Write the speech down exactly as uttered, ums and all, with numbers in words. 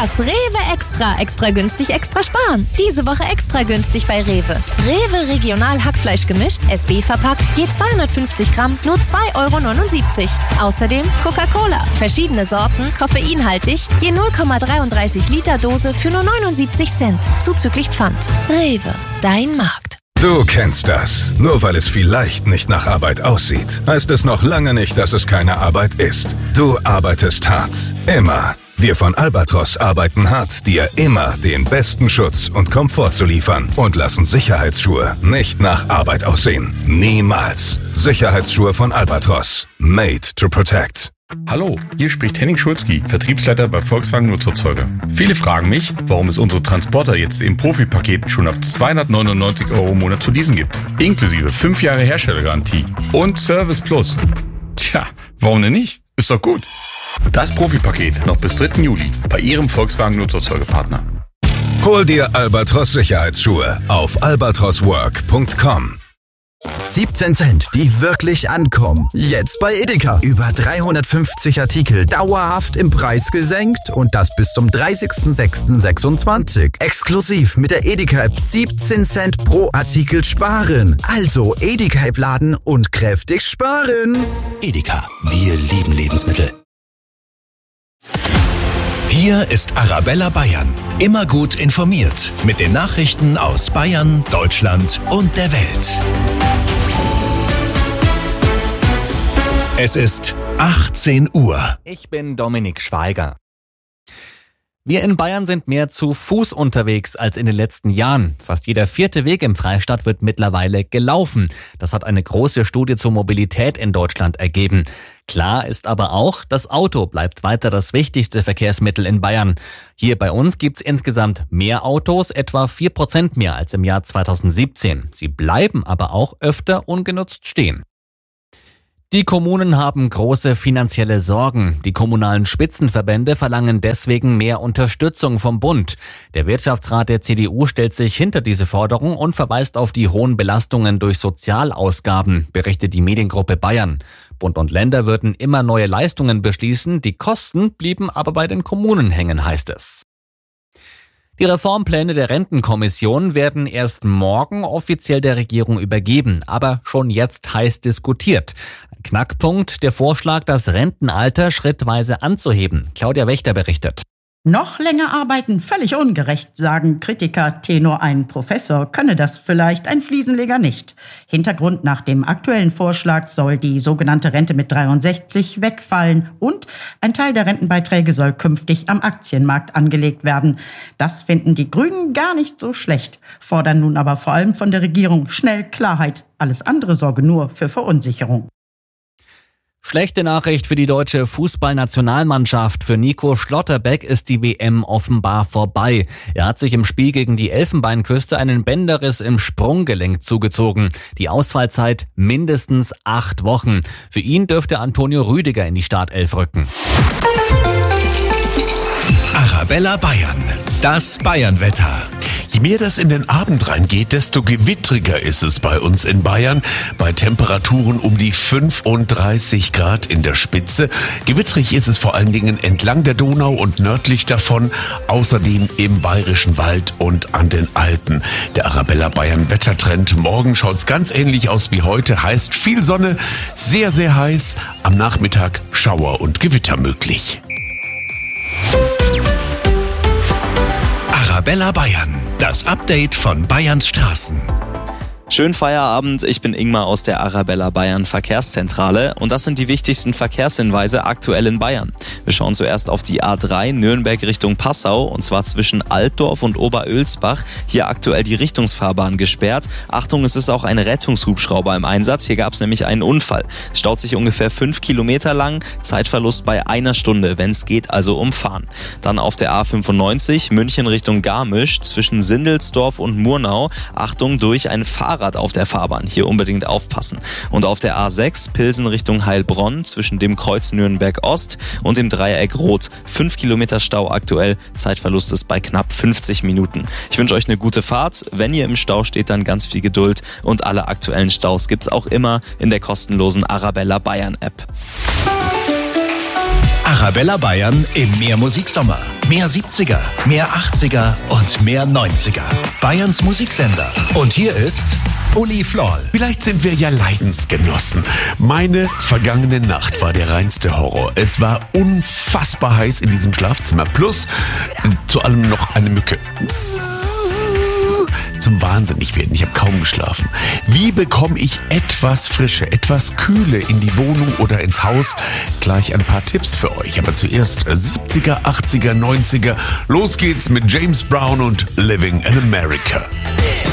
Das Rewe Extra. Extra günstig, extra sparen. Diese Woche extra günstig bei Rewe. Rewe Regional Hackfleisch gemischt, S B verpackt, je zweihundertfünfzig Gramm, nur zwei Euro neunundsiebzig. Außerdem Coca-Cola. Verschiedene Sorten, koffeinhaltig, je null Komma dreiunddreißig Liter Dose für nur neunundsiebzig Cent. Zuzüglich Pfand. Rewe, dein Markt. Du kennst das. Nur weil es vielleicht nicht nach Arbeit aussieht, heißt es noch lange nicht, dass es keine Arbeit ist. Du arbeitest hart. Immer. Wir von Albatros arbeiten hart, dir immer den besten Schutz und Komfort zu liefern und lassen Sicherheitsschuhe nicht nach Arbeit aussehen. Niemals. Sicherheitsschuhe von Albatros. Made to protect. Hallo, hier spricht Henning Schulzki, Vertriebsleiter bei Volkswagen Nutzerzeuger. Viele fragen mich, warum es unsere Transporter jetzt im Profipaket schon ab zweihundertneunundneunzig Euro im Monat zu leasen gibt. Inklusive fünf Jahre Herstellergarantie und Service Plus. Tja, warum denn nicht? Ist doch gut. Das Profipaket noch bis dritten Juli bei Ihrem Volkswagen Nutzerzeugerpartner. Hol dir Albatros Sicherheitsschuhe auf albatros work punkt com. siebzehn Cent, die wirklich ankommen. Jetzt bei Edeka. Über dreihundertfünfzig Artikel dauerhaft im Preis gesenkt und das bis zum dreißigsten sechsten sechsundzwanzig. Exklusiv mit der Edeka-App siebzehn Cent pro Artikel sparen. Also Edeka-App laden und kräftig sparen. Edeka, wir lieben Lebensmittel. Hier ist Arabella Bayern. Immer gut informiert mit den Nachrichten aus Bayern, Deutschland und der Welt. Es ist achtzehn Uhr. Ich bin Dominik Schweiger. Wir in Bayern sind mehr zu Fuß unterwegs als in den letzten Jahren. Fast jeder vierte Weg im Freistaat wird mittlerweile gelaufen. Das hat eine große Studie zur Mobilität in Deutschland ergeben. Klar ist aber auch, das Auto bleibt weiter das wichtigste Verkehrsmittel in Bayern. Hier bei uns gibt's insgesamt mehr Autos, etwa vier Prozent mehr als im Jahr zweitausendsiebzehn. Sie bleiben aber auch öfter ungenutzt stehen. Die Kommunen haben große finanzielle Sorgen. Die kommunalen Spitzenverbände verlangen deswegen mehr Unterstützung vom Bund. Der Wirtschaftsrat der C D U stellt sich hinter diese Forderung und verweist auf die hohen Belastungen durch Sozialausgaben, berichtet die Mediengruppe Bayern. Bund und Länder würden immer neue Leistungen beschließen, die Kosten blieben aber bei den Kommunen hängen, heißt es. Die Reformpläne der Rentenkommission werden erst morgen offiziell der Regierung übergeben, aber schon jetzt heiß diskutiert. Ein Knackpunkt, der Vorschlag, das Rentenalter schrittweise anzuheben. Claudia Wächter berichtet. Noch länger arbeiten, völlig ungerecht, sagen Kritiker. Tenor ein Professor könne das vielleicht, ein Fliesenleger nicht. Hintergrund: nach dem aktuellen Vorschlag soll die sogenannte Rente mit dreiundsechzig wegfallen und ein Teil der Rentenbeiträge soll künftig am Aktienmarkt angelegt werden. Das finden die Grünen gar nicht so schlecht, fordern nun aber vor allem von der Regierung schnell Klarheit. Alles andere sorge nur für Verunsicherung. Schlechte Nachricht für die deutsche Fußballnationalmannschaft. Für Nico Schlotterbeck ist die W M offenbar vorbei. Er hat sich im Spiel gegen die Elfenbeinküste einen Bänderriss im Sprunggelenk zugezogen. Die Ausfallzeit mindestens acht Wochen. Für ihn dürfte Antonio Rüdiger in die Startelf rücken. Arabella Bayern, das Bayernwetter. Je mehr das in den Abend reingeht, desto gewittriger ist es bei uns in Bayern. Bei Temperaturen um die fünfunddreißig Grad in der Spitze. Gewittrig ist es vor allen Dingen entlang der Donau und nördlich davon. Außerdem im Bayerischen Wald und an den Alpen. Der Arabella Bayern Wettertrend. Morgen schaut's ganz ähnlich aus wie heute. Heißt viel Sonne, sehr, sehr heiß. Am Nachmittag Schauer und Gewitter möglich. Arabella Bayern, das Update von Bayerns Straßen. Schönen Feierabend, ich bin Ingmar aus der Arabella Bayern Verkehrszentrale und das sind die wichtigsten Verkehrshinweise aktuell in Bayern. Wir schauen zuerst auf die A drei Nürnberg Richtung Passau und zwar zwischen Altdorf und Oberölsbach. Hier aktuell die Richtungsfahrbahn gesperrt. Achtung, es ist auch ein Rettungshubschrauber im Einsatz. Hier gab es nämlich einen Unfall. Es staut sich ungefähr fünf Kilometer lang, Zeitverlust bei einer Stunde, wenn es geht, also umfahren. Dann auf der A fünfundneunzig München Richtung Garmisch zwischen Sindelsdorf und Murnau. Achtung, durch ein Fahrrad auf der Fahrbahn. Hier unbedingt aufpassen. Und auf der A sechs Pilsen Richtung Heilbronn zwischen dem Kreuz Nürnberg Ost und dem Dreieck Rot. fünf Kilometer Stau aktuell. Zeitverlust ist bei knapp fünfzig Minuten. Ich wünsche euch eine gute Fahrt. Wenn ihr im Stau steht, dann ganz viel Geduld. Und alle aktuellen Staus gibt's auch immer in der kostenlosen Arabella Bayern App. Arabella Bayern im Mehrmusiksommer. Mehr siebziger, mehr achtziger und mehr neunziger. Bayerns Musiksender. Und hier ist Uli Floll. Vielleicht sind wir ja Leidensgenossen. Meine vergangene Nacht war der reinste Horror. Es war unfassbar heiß in diesem Schlafzimmer. Plus zu allem noch eine Mücke. Zum Wahnsinnig werden. Ich habe kaum geschlafen. Wie bekomme ich etwas Frische, etwas Kühle in die Wohnung oder ins Haus? Gleich ein paar Tipps für euch. Aber zuerst siebziger, achtziger, neunziger. Los geht's mit James Brown und Living in America.